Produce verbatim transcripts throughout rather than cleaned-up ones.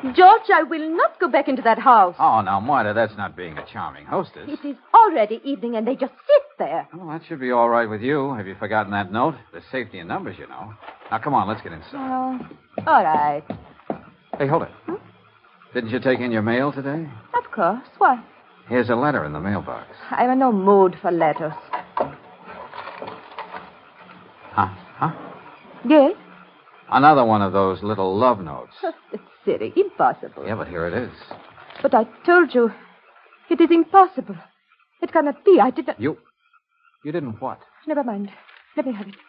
George, I will not go back into that house. Oh, now, Marta, that's not being a charming hostess. It is already evening, and they just sit there. Well, that should be all right with you. Have you forgotten that note? There's safety in numbers, you know. Now, come on, let's get inside. Oh, all right. Hey, hold it. Hmm? Didn't you take in your mail today? Of course. What? Here's a letter in the mailbox. I'm in no mood for letters. Huh? Huh? Yes? Another one of those little love notes. It's silly. Impossible. Yeah, but here it is. But I told you, it is impossible. It cannot be. I did not... You... You didn't what? Never mind. Let me have it.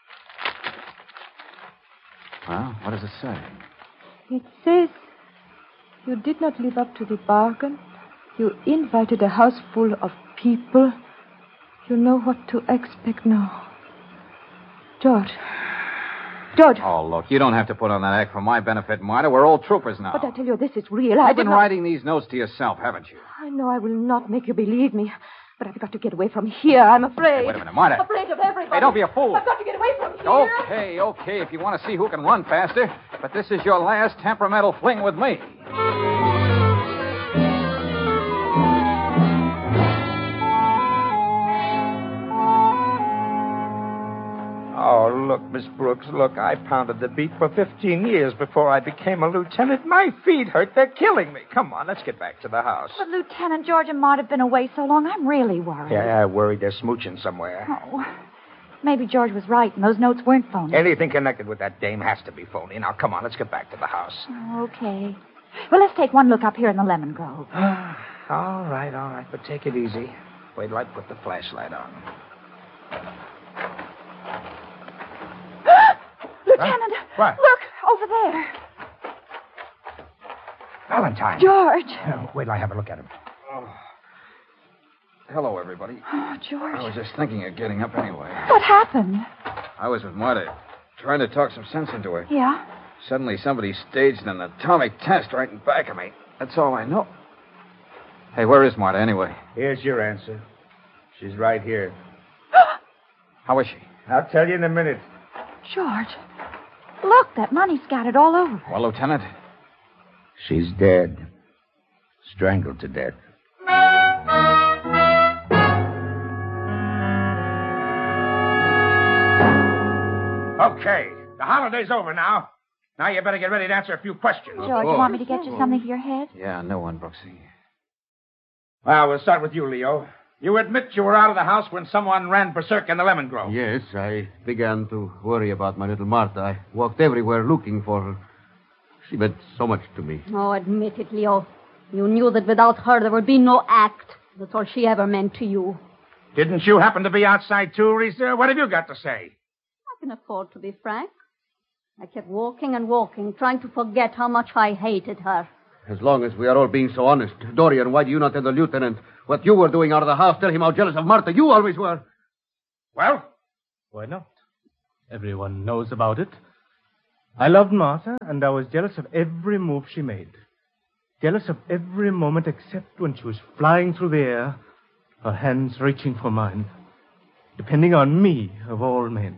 Well, what does it say? It says you did not live up to the bargain. You invited a house full of people. You know what to expect now. George. George. Oh, look, you don't have to put on that act for my benefit, Marta. We're old troopers now. But I tell you, this is real. I You've been did not... writing these notes to yourself, haven't you? I know I will not make you believe me. But I've got to get away from here. I'm afraid. Hey, wait a minute, Marta. Afraid of everybody. Hey, don't be a fool. I've got to get away from here. Okay, okay, if you want to see who can run faster. But this is your last temperamental fling with me. Oh, look, Miss Brooks, look, I pounded the beat for fifteen years before I became a lieutenant. My feet hurt. They're killing me. Come on, let's get back to the house. But Lieutenant George and Maud have been away so long, I'm really worried. Yeah, I'm worried they're smooching somewhere. Oh, maybe George was right and those notes weren't phony. Anything connected with that dame has to be phony. Now, come on, let's get back to the house. Oh, okay. Well, let's take one look up here in the lemon grove. all right, all right, but take it easy. Wait till I put the flashlight on. Lieutenant! What? Look, over there. Valentine. George. Oh, wait till I have a look at him. Oh. Hello, everybody. Oh, George. I was just thinking of getting up anyway. What happened? I was with Marta, trying to talk some sense into her. Yeah? Suddenly somebody staged an atomic test right in back of me. That's all I know. Hey, where is Marta anyway? Here's your answer. She's right here. How is she? I'll tell you in a minute. George. Look, that money scattered all over. Well, Lieutenant? She's dead. Strangled to death. Okay. The holiday's over now. Now you better get ready to answer a few questions. George, you want me to get you something for your head? Yeah, no one, Brooksy. Well, we'll start with you, Leo. You admit you were out of the house when someone ran berserk in the lemon grove. Yes, I began to worry about my little Martha. I walked everywhere looking for her. She meant so much to me. Oh, admit it, Leo. You knew that without her there would be no act. That's all she ever meant to you. Didn't you happen to be outside too, Risa? What have you got to say? I can afford to be frank. I kept walking and walking, trying to forget how much I hated her. As long as we are all being so honest. Dorian, why do you not tell the lieutenant what you were doing out of the house? Tell him how jealous of Martha you always were. Well? Why not? Everyone knows about it. I loved Martha, and I was jealous of every move she made. Jealous of every moment except when she was flying through the air, her hands reaching for mine, depending on me of all men.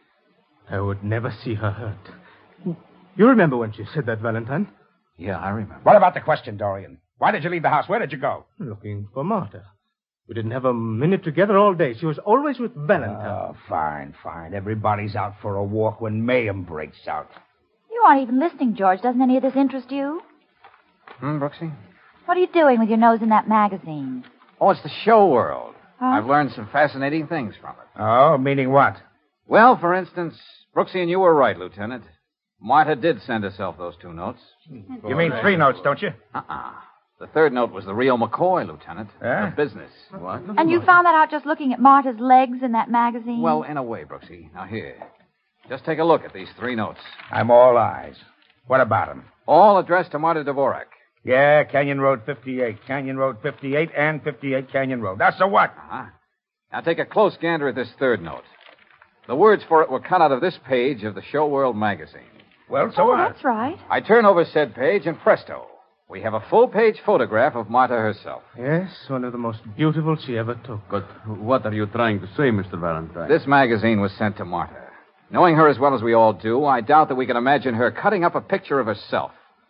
I would never see her hurt. You remember when she said that, Valentine? Yeah, I remember. What about the question, Dorian? Why did you leave the house? Where did you go? Looking for Martha. We didn't have a minute together all day. She was always with Valentine. Oh, fine, fine. Everybody's out for a walk when mayhem breaks out. You aren't even listening, George. Doesn't any of this interest you? Hmm, Brooksy? What are you doing with your nose in that magazine? Oh, it's the show world. Huh? I've learned some fascinating things from it. Oh, meaning what? Well, for instance, Brooksy and you were right, Lieutenant. Martha did send herself those two notes. You mean three notes, don't you? Uh-uh. The third note was the real McCoy, Lieutenant. Eh? The business. What? And you found that out just looking at Martha's legs in that magazine? Well, in a way, Brooksy. Now, here. Just take a look at these three notes. I'm all eyes. What about them? All addressed to Marta Dvorak. Yeah, Canyon Road fifty-eight. Canyon Road fifty-eight and fifty-eight Canyon Road. That's a what? Uh-huh. Now, take a close gander at this third note. The words for it were cut out of this page of the Show World magazine. Well, so oh, what? that's right. I turn over said page, and presto, we have a full-page photograph of Marta herself. Yes, one of the most beautiful she ever took. But what are you trying to say, Mister Valentine? This magazine was sent to Marta. Knowing her as well as we all do, I doubt that we can imagine her cutting up a picture of herself,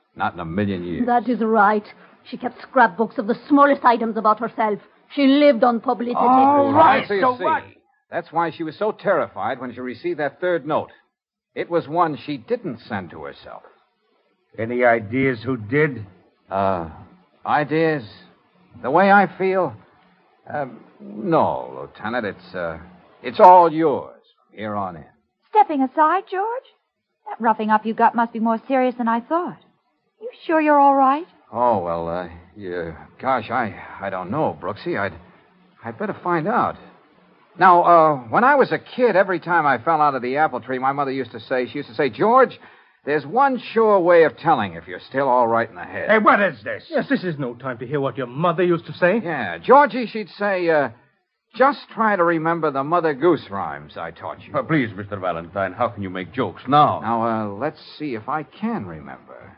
Not in a million years. That is right. She kept scrapbooks of the smallest items about herself. She lived on publicity. All right, so you so see, what? that's why she was so terrified when she received that third note. It was one she didn't send to herself. Any ideas who did? Uh, ideas? The way I feel? Um, no, Lieutenant. It's, uh, it's all yours from here on in. Stepping aside, George? That roughing up you got must be more serious than I thought. You sure you're all right? Oh, well, uh, yeah, gosh, I, I don't know, Brooksy. I'd, I'd better find out. Now, uh, when I was a kid, every time I fell out of the apple tree, my mother used to say, she used to say, George, there's one sure way of telling if you're still all right in the head. Hey, what is this? Yes, this is no time to hear what your mother used to say. Yeah, Georgie, she'd say, uh, just try to remember the Mother Goose rhymes I taught you. Uh, please, Mister Valentine, how can you make jokes now? Now, uh, let's see if I can remember.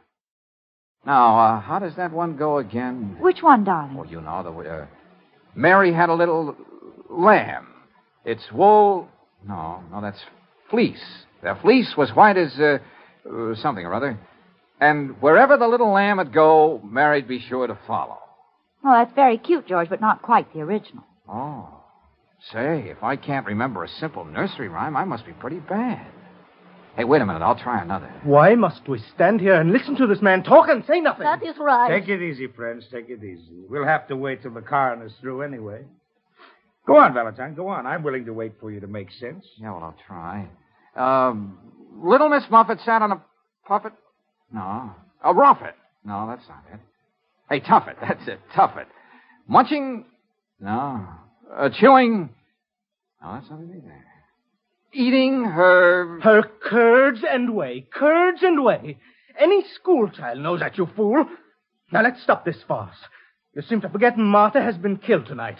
Now, uh, how does that one go again? Which one, darling? Oh, you know, the uh, Mary had a little lamb. Its wool... No, no, that's fleece. The fleece was white as uh, uh, something or other. And wherever the little lamb would go, Mary'd be sure to follow. Oh, that's very cute, George, but not quite the original. Oh. Say, if I can't remember a simple nursery rhyme, I must be pretty bad. Hey, wait a minute. I'll try another. Why must we stand here and listen to this man talk and say nothing? That is right. Take it easy, friends. Take it easy. We'll have to wait till the coroner's through anyway. Go on, Valentine. Go on. I'm willing to wait for you to make sense. Yeah, well, I'll try. Um, Little Miss Muffet sat on a puppet. No. A Ruffet. No, that's not it. Hey, Tuffet. That's it. Tuffet. Munching. No. Uh, chewing. No, that's not it either. Eating her... Her curds and whey. Curds and whey. Any schoolchild knows that, you fool. Now, let's stop this farce. You seem to forget Martha has been killed tonight.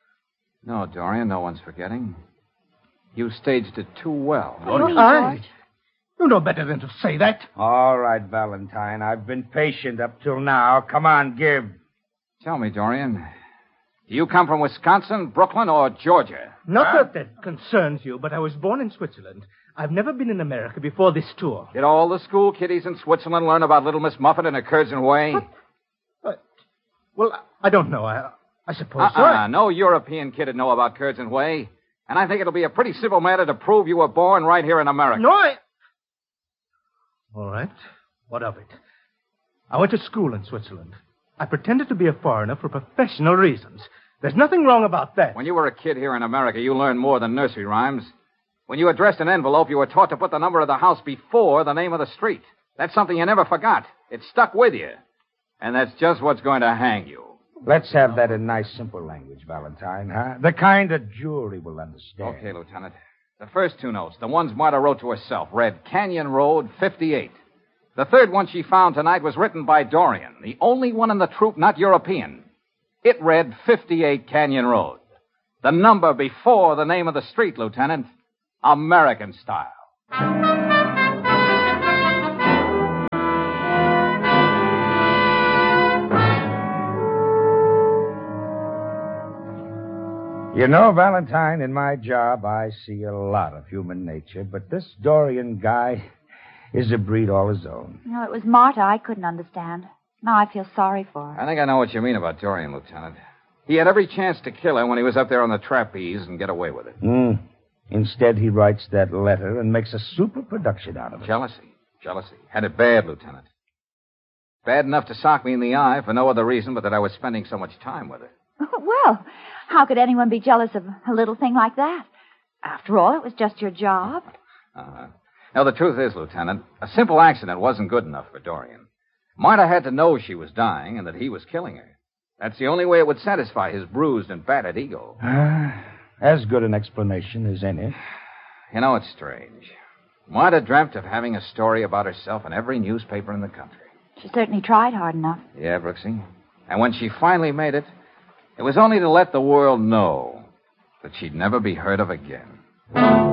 No, Dorian, no one's forgetting. You staged it too well. Oh, I... You know better than to say that. All right, Valentine. I've been patient up till now. Come on, give. Tell me, Dorian, do you come from Wisconsin, Brooklyn, or Georgia? Not Huh? that that concerns you, but I was born in Switzerland. I've never been in America before this tour. Did all the school kiddies in Switzerland learn about Little Miss Muffet and her curds and whey? But, well, I don't know. I, I suppose so. Uh-uh. No European kid would know about curds and whey. And I think it'll be a pretty simple matter to prove you were born right here in America. No, I... All right. What of it? I went to school in Switzerland. I pretended to be a foreigner for professional reasons. There's nothing wrong about that. When you were a kid here in America, you learned more than nursery rhymes. When you addressed an envelope, you were taught to put the number of the house before the name of the street. That's something you never forgot. It stuck with you. And that's just what's going to hang you. Let's have that in nice, simple language, Valentine, huh? The kind that jury will understand. Okay, Lieutenant. The first two notes, the ones Marta wrote to herself, read Canyon Road, fifty-eight. The third one she found tonight was written by Dorian, the only one in the troop not European. It read fifty-eight Canyon Road. The number before the name of the street, Lieutenant. American style. You know, Valentine, in my job, I see a lot of human nature, but this Dorian guy is a breed all his own. No, it was Marta I couldn't understand. Now I feel sorry for her. I think I know what you mean about Dorian, Lieutenant. He had every chance to kill her when he was up there on the trapeze and get away with it. Mm. Instead, he writes that letter and makes a super production out of it. Jealousy. Jealousy. Had it bad, Lieutenant. Bad enough to sock me in the eye for no other reason but that I was spending so much time with her. Well, how could anyone be jealous of a little thing like that? After all, it was just your job. Uh-huh. Now, the truth is, Lieutenant, a simple accident wasn't good enough for Dorian. Marta had to know she was dying and that he was killing her. That's the only way it would satisfy his bruised and battered ego. Ah, as good an explanation as any. You know, it's strange. Marta dreamt of having a story about herself in every newspaper in the country. She certainly tried hard enough. Yeah, Brooksy. And when she finally made it, it was only to let the world know that she'd never be heard of again.